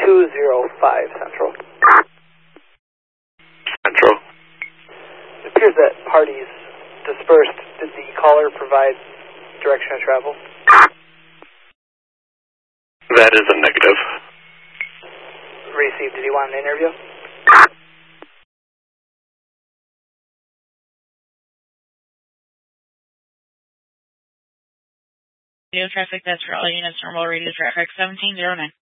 205 Central. Central. It appears that parties dispersed. Did the caller provide direction of travel? That is a negative. Received. Did he want an interview? Radio traffic, that's for all units, normal radio traffic, 1709.